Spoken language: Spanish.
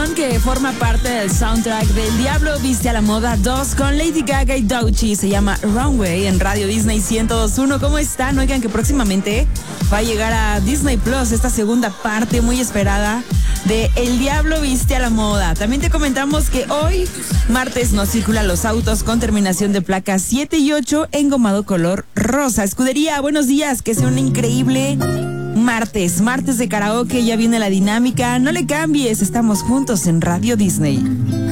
canción que forma parte del soundtrack del Diablo Viste a la Moda 2 con Lady Gaga y Doechii. Se llama Runway en Radio Disney 102.1. ¿Cómo están? Oigan que próximamente va a llegar a Disney Plus esta segunda parte muy esperada de El Diablo Viste a la Moda. También te comentamos que hoy, martes, no circulan los autos con terminación de placas 7 y 8 engomado color rosa. Escudería, buenos días, que sea un increíble martes de karaoke, ya viene la dinámica. No le cambies, estamos juntos en Radio Disney.